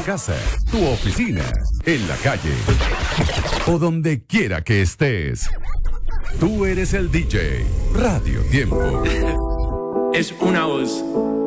casa, tu oficina, en la calle o donde quiera que estés. Tú eres el DJ. Radio Tiempo. Es una voz.